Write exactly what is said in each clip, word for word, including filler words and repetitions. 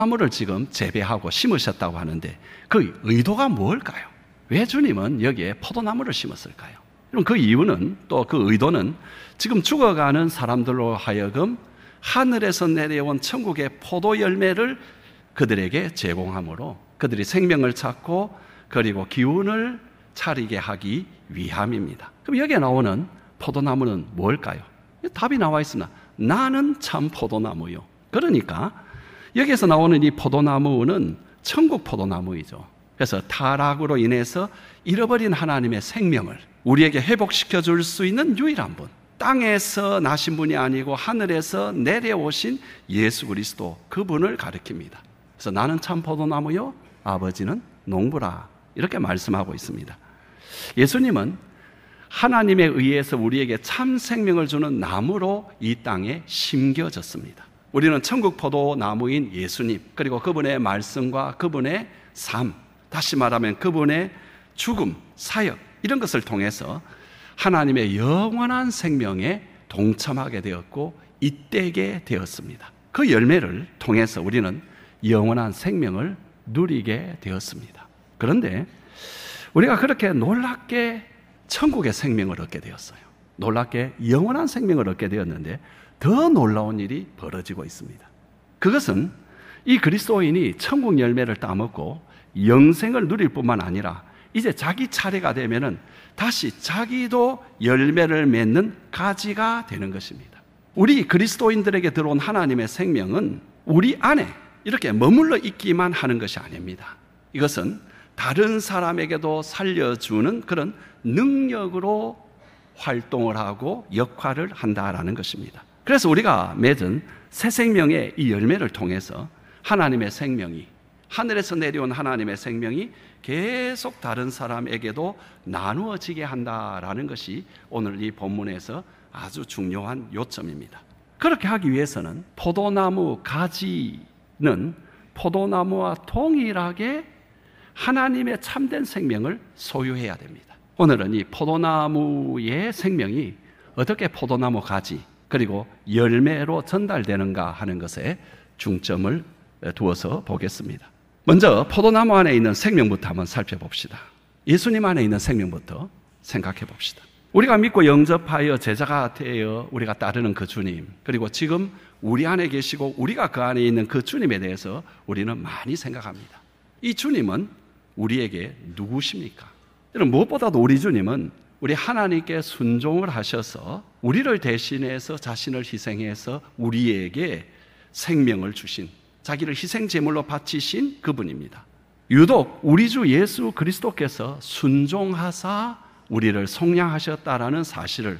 나무를 지금 재배하고 심으셨다고 하는데 그 의도가 뭘까요? 왜 주님은 여기에 포도나무를 심었을까요? 그럼 그 이유는, 또 그 의도는 지금 죽어가는 사람들로 하여금 하늘에서 내려온 천국의 포도 열매를 그들에게 제공함으로 그들이 생명을 찾고 그리고 기운을 차리게 하기 위함입니다. 그럼 여기에 나오는 포도나무는 뭘까요? 답이 나와 있으나 나는 참 포도나무요. 그러니까 여기에서 나오는 이 포도나무는 천국 포도나무이죠. 그래서 타락으로 인해서 잃어버린 하나님의 생명을 우리에게 회복시켜 줄 수 있는 유일한 분, 땅에서 나신 분이 아니고 하늘에서 내려오신 예수 그리스도, 그분을 가리킵니다. 그래서 나는 참 포도나무요 아버지는 농부라, 이렇게 말씀하고 있습니다. 예수님은 하나님에 의해서 우리에게 참 생명을 주는 나무로 이 땅에 심겨졌습니다. 우리는 천국 포도나무인 예수님, 그리고 그분의 말씀과 그분의 삶, 다시 말하면 그분의 죽음, 사역, 이런 것을 통해서 하나님의 영원한 생명에 동참하게 되었고 잇대게 되었습니다. 그 열매를 통해서 우리는 영원한 생명을 누리게 되었습니다. 그런데 우리가 그렇게 놀랍게 천국의 생명을 얻게 되었어요. 놀랍게 영원한 생명을 얻게 되었는데 더 놀라운 일이 벌어지고 있습니다. 그것은 이 그리스도인이 천국 열매를 따먹고 영생을 누릴 뿐만 아니라 이제 자기 차례가 되면은 다시 자기도 열매를 맺는 가지가 되는 것입니다. 우리 그리스도인들에게 들어온 하나님의 생명은 우리 안에 이렇게 머물러 있기만 하는 것이 아닙니다. 이것은 다른 사람에게도 살려주는 그런 능력으로 활동을 하고 역할을 한다라는 것입니다. 그래서 우리가 맺은 새 생명의 이 열매를 통해서 하나님의 생명이, 하늘에서 내려온 하나님의 생명이 계속 다른 사람에게도 나누어지게 한다라는 것이 오늘 이 본문에서 아주 중요한 요점입니다. 그렇게 하기 위해서는 포도나무 가지는 포도나무와 동일하게 하나님의 참된 생명을 소유해야 됩니다. 오늘은 이 포도나무의 생명이 어떻게 포도나무 가지 그리고 열매로 전달되는가 하는 것에 중점을 두어서 보겠습니다. 먼저 포도나무 안에 있는 생명부터 한번 살펴봅시다. 예수님 안에 있는 생명부터 생각해 봅시다. 우리가 믿고 영접하여 제자가 되어 우리가 따르는 그 주님, 그리고 지금 우리 안에 계시고 우리가 그 안에 있는 그 주님에 대해서 우리는 많이 생각합니다. 이 주님은 우리에게 누구십니까? 여러분, 무엇보다도 우리 주님은 우리 하나님께 순종을 하셔서 우리를 대신해서 자신을 희생해서 우리에게 생명을 주신, 자기를 희생제물로 바치신 그분입니다. 유독 우리 주 예수 그리스도께서 순종하사 우리를 속량하셨다라는 사실을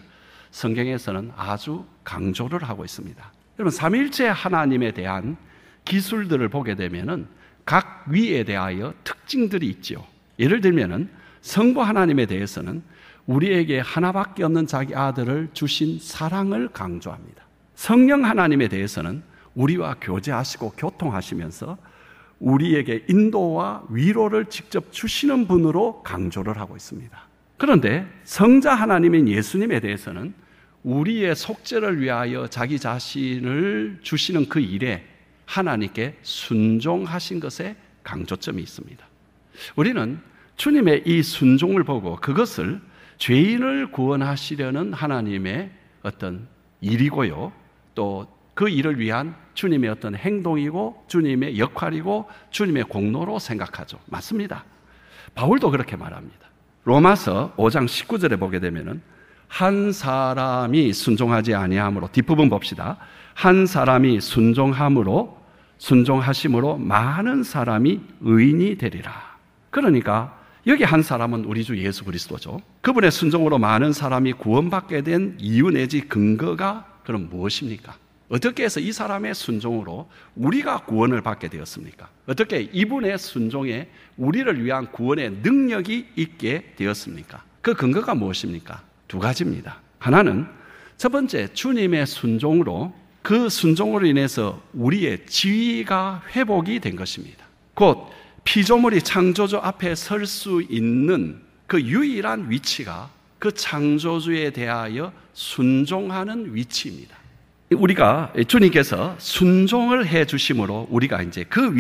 성경에서는 아주 강조를 하고 있습니다. 여러분, 삼위일체 하나님에 대한 기술들을 보게 되면은 각 위에 대하여 특징들이 있지요. 예를 들면은 성부 하나님에 대해서는 우리에게 하나밖에 없는 자기 아들을 주신 사랑을 강조합니다. 성령 하나님에 대해서는 우리와 교제하시고 교통하시면서 우리에게 인도와 위로를 직접 주시는 분으로 강조를 하고 있습니다. 그런데 성자 하나님인 예수님에 대해서는 우리의 속죄를 위하여 자기 자신을 주시는 그 일에 하나님께 순종하신 것에 강조점이 있습니다. 우리는 주님의 이 순종을 보고 그것을 죄인을 구원하시려는 하나님의 어떤 일이고요, 또 그 일을 위한 주님의 어떤 행동이고 주님의 역할이고 주님의 공로로 생각하죠. 맞습니다. 바울도 그렇게 말합니다. 로마서 오 장 십구 절에 보게 되면은 한 사람이 순종하지 아니함으로, 뒷부분 봅시다. 한 사람이 순종함으로 순종하심으로 많은 사람이 의인이 되리라. 그러니까 여기 한 사람은 우리 주 예수 그리스도죠. 그분의 순종으로 많은 사람이 구원받게 된 이유 내지 근거가 그럼 무엇입니까? 어떻게 해서 이 사람의 순종으로 우리가 구원을 받게 되었습니까? 어떻게 이분의 순종에 우리를 위한 구원의 능력이 있게 되었습니까? 그 근거가 무엇입니까? 두 가지입니다. 하나는 첫 번째, 주님의 순종으로, 그 순종으로 인해서 우리의 지위가 회복이 된 것입니다. 곧 피조물이 창조주 앞에 설 수 있는 그 유일한 위치가 그 창조주에 대하여 순종하는 위치입니다. 우리가 주님께서 순종을 해 주심으로 우리가 이제 그